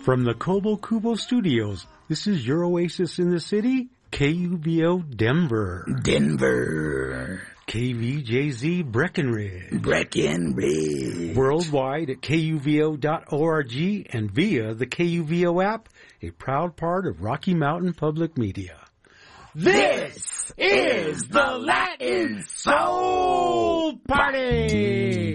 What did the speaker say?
From the Kobo Kubo Studios, this is your oasis in the city, KUVO Denver. Denver. KVJZ Breckenridge. Breckenridge. Worldwide at KUVO.org and via the KUVO app, a proud part of Rocky Mountain Public Media. This is the Latin Soul Party!